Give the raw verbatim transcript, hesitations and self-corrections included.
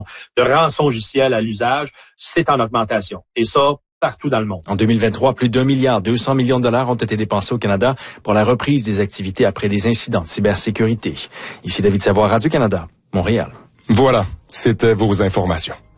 de rançongiciel à l'usage, c'est en augmentation. Et ça, partout dans le monde. En deux mille vingt-trois, plus d'un milliard deux cents millions de dollars ont été dépensés au Canada pour la reprise des activités après des incidents de cybersécurité. Ici David Savoie, Radio-Canada, Montréal. Voilà, c'était vos informations.